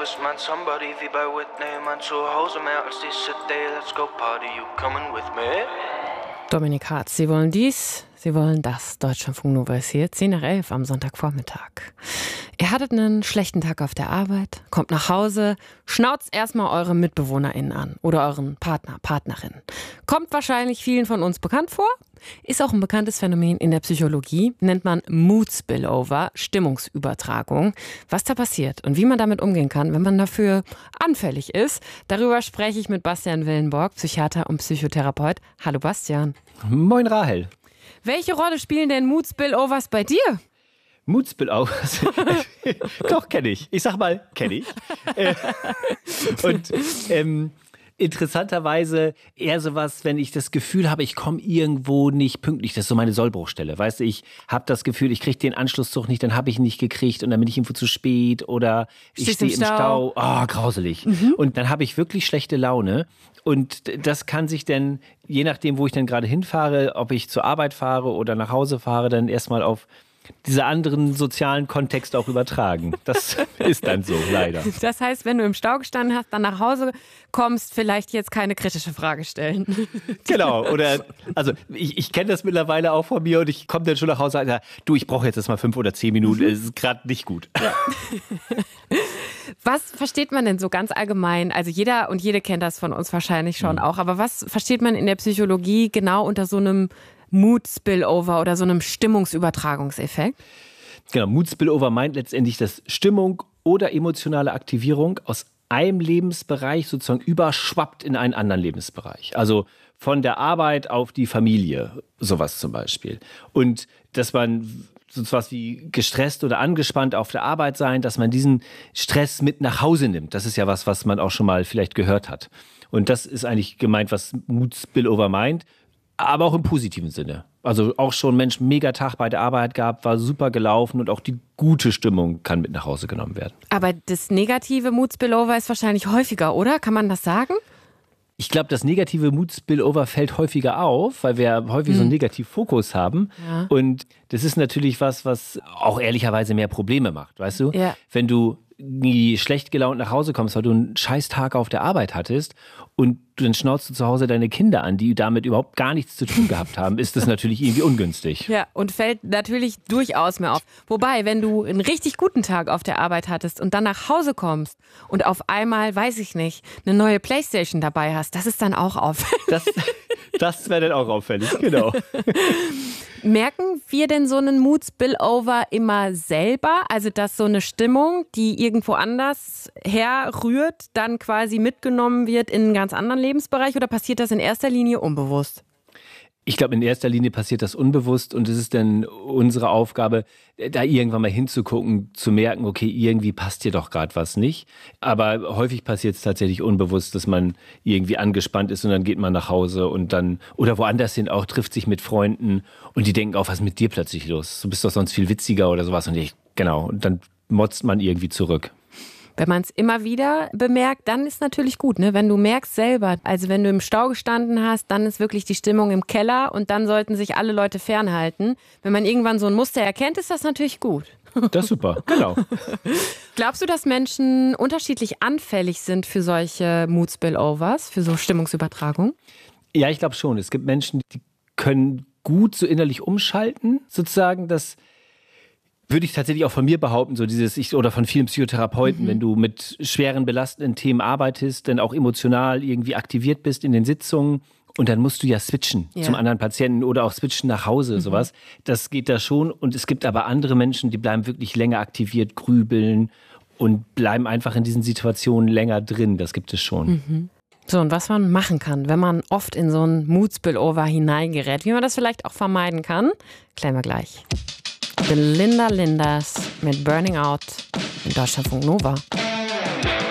bist mein Somebody wie bei Whitney. Mein Zuhause mehr als die City. Let's go party, you coming with me? Dominik Hartz, Sie wollen dies, Sie wollen das. Deutschlandfunk Nova ist hier, 10:11 am Sonntagvormittag. Ihr hattet einen schlechten Tag auf der Arbeit, kommt nach Hause, schnauzt erstmal eure MitbewohnerInnen an oder euren Partner, Partnerin. Kommt wahrscheinlich vielen von uns bekannt vor, ist auch ein bekanntes Phänomen in der Psychologie, nennt man Mood Spillover, Stimmungsübertragung. Was da passiert und wie man damit umgehen kann, wenn man dafür anfällig ist, darüber spreche ich mit Bastian Willenborg, Psychiater und Psychotherapeut. Hallo Bastian. Moin Rahel. Welche Rolle spielen denn Mood Spillovers bei dir? Mood Spillovers? Doch, kenne ich. Ich sag mal, kenne ich. Interessanterweise eher sowas, wenn ich das Gefühl habe, ich komme irgendwo nicht pünktlich. Das ist so meine Sollbruchstelle. Weißt du, ich habe das Gefühl, ich kriege den Anschlusszug nicht, dann habe ich ihn nicht gekriegt und dann bin ich irgendwo zu spät oder ich stehe im Stau. Oh, grauselig. Und dann habe ich wirklich schlechte Laune. Und das kann sich dann, je nachdem, wo ich dann gerade hinfahre, ob ich zur Arbeit fahre oder nach Hause fahre, dann erstmal auf diese anderen sozialen Kontexte auch übertragen. Das ist dann so, leider. Das heißt, wenn du im Stau gestanden hast, dann nach Hause kommst, vielleicht jetzt keine kritische Frage stellen. Genau, oder, also ich kenne das mittlerweile auch von mir und ich komme dann schon nach Hause und sage, du, ich brauche jetzt mal 5 oder 10 Minuten, es ist gerade nicht gut. Ja. Was versteht man denn so ganz allgemein? Also jeder und jede kennt das von uns wahrscheinlich schon auch, aber was versteht man in der Psychologie genau unter so einem Mood Spillover oder so einem Stimmungsübertragungseffekt? Genau, Mood Spillover meint letztendlich, dass Stimmung oder emotionale Aktivierung aus einem Lebensbereich sozusagen überschwappt in einen anderen Lebensbereich. Also von der Arbeit auf die Familie, sowas zum Beispiel. Und dass man so was wie gestresst oder angespannt auf der Arbeit sein, dass man diesen Stress mit nach Hause nimmt. Das ist ja was man auch schon mal vielleicht gehört hat. Und das ist eigentlich gemeint, was Mood Spillover meint. Aber auch im positiven Sinne. Also auch schon, Mensch, mega Tag bei der Arbeit gehabt, war super gelaufen und auch die gute Stimmung kann mit nach Hause genommen werden. Aber das negative Mood Spillover ist wahrscheinlich häufiger, oder? Kann man das sagen? Ich glaube, das negative Mood Spillover fällt häufiger auf, weil wir häufig so einen Negativfokus haben. Ja. Und das ist natürlich was auch ehrlicherweise mehr Probleme macht, weißt du? Ja. Wenn du nie schlecht gelaunt nach Hause kommst, weil du einen scheiß Tag auf der Arbeit hattest und dann schnauzt du zu Hause deine Kinder an, die damit überhaupt gar nichts zu tun gehabt haben, ist das natürlich irgendwie ungünstig. Ja, und fällt natürlich durchaus mehr auf. Wobei, wenn du einen richtig guten Tag auf der Arbeit hattest und dann nach Hause kommst und auf einmal, weiß ich nicht, eine neue Playstation dabei hast, das ist dann auch auffällig. Das wäre dann auch auffällig, genau. Merken wir denn so einen Mood Spillover immer selber? Also, dass so eine Stimmung, die irgendwo anders herrührt, dann quasi mitgenommen wird in einen ganz anderen Lebensbereich? Oder passiert das in erster Linie unbewusst? Ich glaube, in erster Linie passiert das unbewusst und es ist dann unsere Aufgabe, da irgendwann mal hinzugucken, zu merken, okay, irgendwie passt hier doch gerade was nicht. Aber häufig passiert es tatsächlich unbewusst, dass man irgendwie angespannt ist und dann geht man nach Hause und dann, oder woanders hin auch, trifft sich mit Freunden und die denken auch, was ist mit dir plötzlich los? Du bist doch sonst viel witziger oder sowas. Und und dann motzt man irgendwie zurück. Wenn man es immer wieder bemerkt, dann ist natürlich gut, ne? Wenn du merkst selber, also wenn du im Stau gestanden hast, dann ist wirklich die Stimmung im Keller und dann sollten sich alle Leute fernhalten. Wenn man irgendwann so ein Muster erkennt, ist das natürlich gut. Das ist super, genau. Glaubst du, dass Menschen unterschiedlich anfällig sind für solche Mood Spillovers, für so Stimmungsübertragung? Ja, ich glaube schon. Es gibt Menschen, die können gut so innerlich umschalten, sozusagen, das würde ich tatsächlich auch von mir behaupten, so oder von vielen Psychotherapeuten, wenn du mit schweren, belastenden Themen arbeitest, dann auch emotional irgendwie aktiviert bist in den Sitzungen und dann musst du ja switchen zum anderen Patienten oder auch switchen nach Hause, sowas. Das geht da schon und es gibt aber andere Menschen, die bleiben wirklich länger aktiviert, grübeln und bleiben einfach in diesen Situationen länger drin, das gibt es schon. So, und was man machen kann, wenn man oft in so einen Mood Spillover hineingerät, wie man das vielleicht auch vermeiden kann, klären wir gleich. Linda Linders mit Burning Out in Deutschlandfunk Nova.